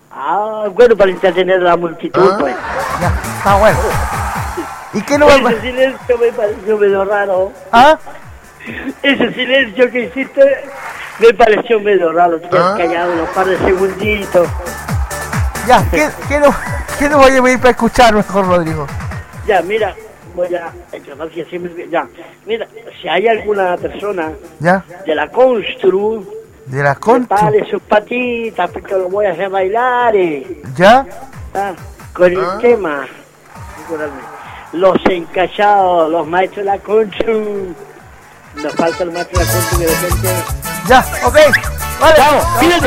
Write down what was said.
Bueno, para entretener a la multitud, pues. Ya, está bueno. ¿Y qué no va a Ese silencio me pareció medio raro. ¿Ah? Ese silencio que hiciste me pareció medio raro. Te quedas callado unos par de segunditos. Ya, ¿qué no voy a pedir para escuchar mejor, Rodrigo? Ya, mira, mira, si hay alguna persona ¿Ya? de la Constru, ¿De la Constru? prepare sus patitas porque lo voy a hacer bailar. ¿Ya? Con el tema, los encallados, los maestros de la Constru. Nos falta el maestro de la Constru que de repente... Ya, ok. Vale, Chao, pídete.